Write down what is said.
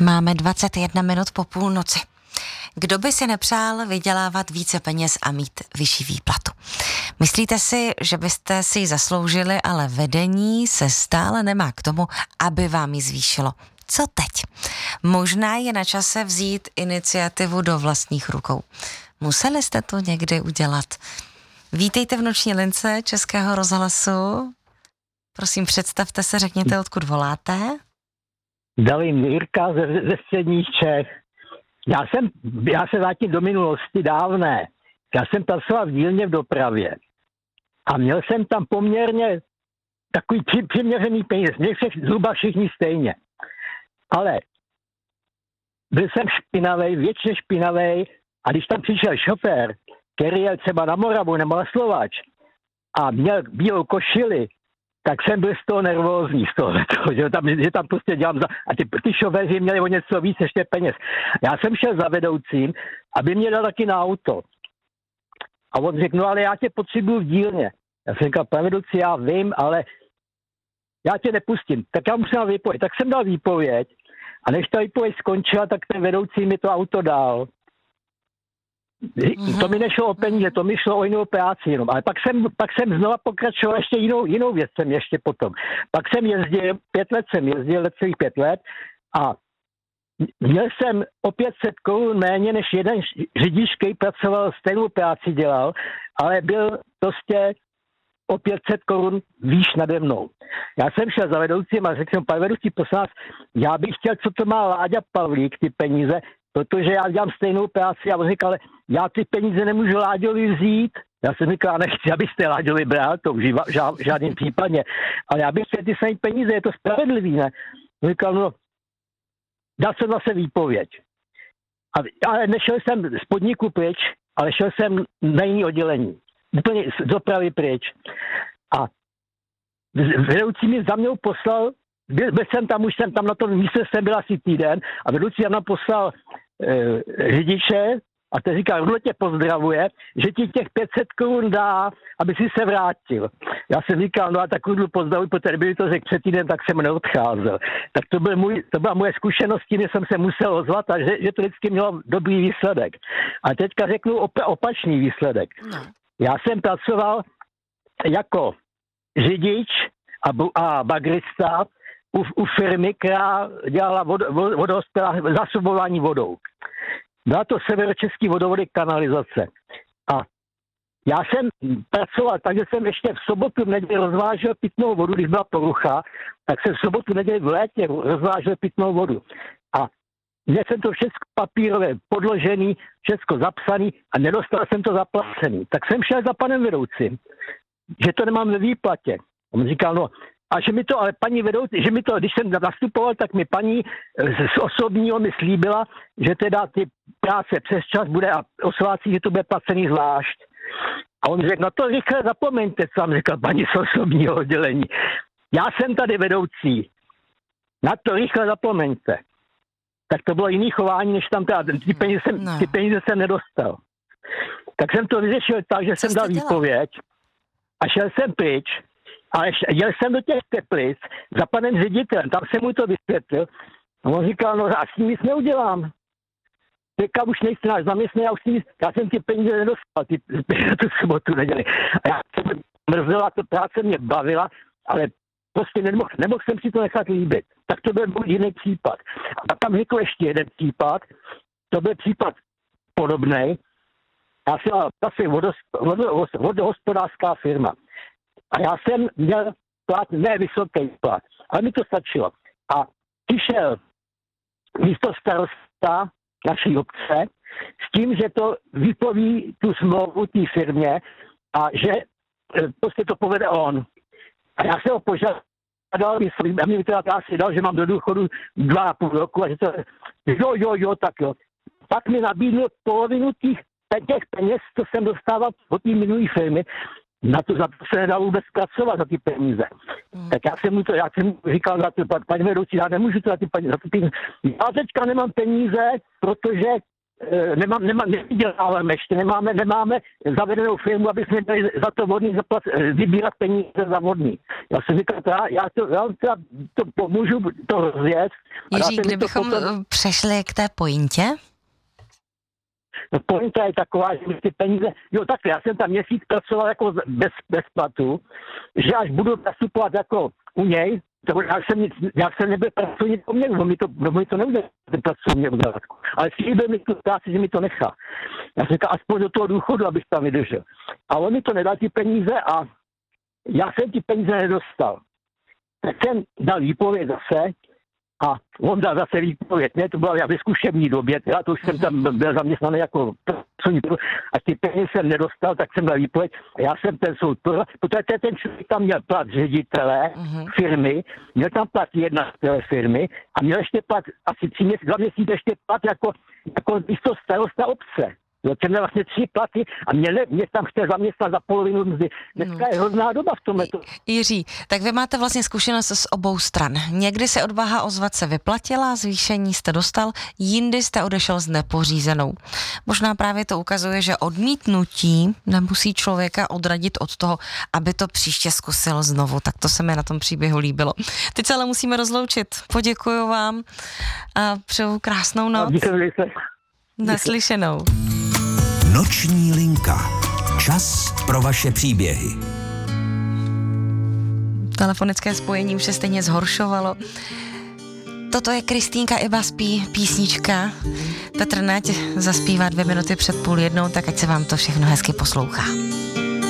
Máme 21 minut po půlnoci. Kdo by si nepřál vydělávat více peněz a mít vyšší výplatu? Myslíte si, že byste si ji zasloužili, ale vedení se stále nemá k tomu, aby vám ji zvýšilo? Co teď? Možná je na čase vzít iniciativu do vlastních rukou. Museli jste to někdy udělat? Vítejte v noční lince Českého rozhlasu. Prosím, představte se, řekněte, odkud voláte. Zdravím, Jirka ze středních Čech. Já se vrátím do minulosti dávné. Já jsem pracoval v dílně v dopravě a měl jsem tam poměrně takový přiměřený peníz. Měli zhruba všichni stejně. Ale byl jsem špinavej, většině špinavej, a když tam přišel šofér, který jel třeba na Moravu nebo na Slováč a měl bílou košili, tak jsem byl z toho nervózní, z toho, že tam prostě dělám a ty šoféři měli o něco víc ještě peněz. Já jsem šel za vedoucím, aby mě dal taky na auto. A on řekl, no ale já tě potřebuju v dílně. Já jsem říkal, pane vedoucí, já vím, ale já tě nepustím. Tak já musím dát výpověď. Tak jsem dal výpověď a než ta výpověď skončila, tak ten vedoucí mi to auto dal. To mi nešlo o peníze, to mi šlo o jinou práci jenom. Ale pak jsem znova pokračoval ještě jinou věc jsem ještě potom. Pak jsem jezdil, 5 let celých 5 let a měl jsem o 500 korun méně než jeden řidič, který pracoval stejnou práci dělal, ale byl prostě o 500 korun výš nade mnou. Já jsem šel za vedoucím a řekl jsem, pane vedoucí, prosím vás, já bych chtěl, co to má Láďa Pavlík, ty peníze, protože já dělám stejnou práci a on říkal, ale já ty peníze nemůžu Láďovi vzít. Já jsem říkal, nechci, abyste Láďovi bral, to už v žádném případě, ale já bych chtěl ty samé peníze, je to spravedlivý, ne? On říkal, no, dal jsem zase výpověď. Ale nešel jsem z podniku pryč, ale šel jsem na jiné oddělení. Úplně z dopravy pryč. A vedoucí mi za mnou poslal, byl jsem tam, už jsem tam na tom místě jsem byl asi týden a vedoucí nám poslal řidiče a ten říkal, Rudle tě pozdravuje, že ti těch 500 korun dá, aby si se vrátil. Já jsem říkal, no a tak Rudlu pozdravuj, protože kdyby to řekl před týden, tak jsem neodcházel. Tak to byla moje zkušenost, tím jsem se musel ozvat a že to vždycky mělo dobrý výsledek. A teďka řeknu opačný výsledek. No. Já jsem pracoval jako řidič a bagrista u firmy, která dělala zásobování vodou. Byla to Severočeský vodovody kanalizace. A já jsem pracoval tak, že jsem ještě v sobotu v neděli rozvážel pitnou vodu, když byla porucha, tak jsem v sobotu v neděli v létě rozvážel pitnou vodu. A měl jsem to všechno papírové podložený, všechno zapsaný a nedostal jsem to zaplacený. Tak jsem šel za panem vedoucím, že to nemám ve výplatě. On říkal, no, a že mi to, ale paní vedoucí, že mi to, když jsem nastupoval, tak mi paní z osobního mi slíbila, že teda ty práce přes čas bude a o svátcích, že to bude placený zvlášť. A on řekl, no to rychle zapomeňte, co vám říkal paní z osobního oddělení. Já jsem tady vedoucí. Na to rychle zapomeňte. Tak to bylo jiný chování, než tam teda, ty peníze jsem nedostal. Tak jsem to vyřešil tak, že jsem dal výpověď a šel jsem pryč. Ale jel jsem do těch Teplic za panem ředitelem, tam jsem mu to vysvětlil. A on říkal, no a s tím nic neudělám. Teďka už nejste náš zaměstnaný, já jsem ty peníze nedostal, tu sobotu neděli. A já jsem mrzela, to práce mě bavila, ale prostě nemohl jsem si to nechat líbit. Tak to byl můj jiný případ. A tam řekl ještě jeden případ, to byl případ podobnej. Já jsem asi vodohospodářská firma. A já jsem měl plat, ne vysoký plat, ale mi to stačilo. A přišel místo starosta naší obce s tím, že to vypoví tu smlouvu té firmě a že prostě to povede on. A já jsem ho požádal, a mi teda asi dal, že mám do důchodu 2,5 roku a že to, jo, tak jo. Pak mi nabídl polovinu těch peněz, co jsem dostával od té minulé firmy. Na to, za to se nedalo vůbec pracovat za ty peníze. Tak já jsem mu říkal, paní vedoucí, já nemůžu to za ty peníze. Já teďka nemám peníze, protože nevyděláváme ještě, nemáme zavedenou firmu, aby jsme měli za to vodný vybírat peníze za vodný. Já jsem říkal, já to pomůžu to rozjet. Jiří, kdybychom přešli k té pointě? Pointa je taková, že ty peníze, takhle, já jsem tam měsíc pracoval jako bez platu, že až budu nastupovat jako u něj, jak jsem nebyl pracovník po mně, mi to neudělal, ten pracovní udělat. Ale slíbil mi tu práci, že mi to nechá. Já jsem říkal, aspoň do toho důchodu, abych tam vydržel. A on mi to nedal ty peníze a já jsem ty peníze nedostal. Tak jsem dal výpověď zase a on dal zase výpověď. Ne, to byla ve zkušební době, já to už jsem tam byl zaměstnaný jako pracovní, a ty peníze jsem nedostal, tak jsem dal výpověď. A já jsem ten soud, protože ten člověk tam měl plat ředitele firmy, měl tam plat jednatel firmy a měl ještě plat asi 2 měsíce ještě plat jako místo starosta obce. Jsem měl vlastně 3 platy a mě tam chtěl zaměstnat za polovinu mzdy. Dneska je hrozná doba v tomhle. Jiří, tak vy máte vlastně zkušenost z obou stran. Někdy se odvaha ozvat se vyplatila, zvýšení jste dostal, jindy jste odešel s nepořízenou. Možná právě to ukazuje, že odmítnutí nemusí člověka odradit od toho, aby to příště zkusil znovu. Tak to se mi na tom příběhu líbilo. Teď se ale musíme rozloučit. Poděkuju vám a přeju krásnou noc. Naslyšenou. Noční linka. Čas pro vaše příběhy. Telefonické spojení už se stejně zhoršovalo. Toto je Kristýnka Iba spí, písnička. Petr Nať zaspívá 2 minuty před 12:30, tak ať se vám to všechno hezky poslouchá.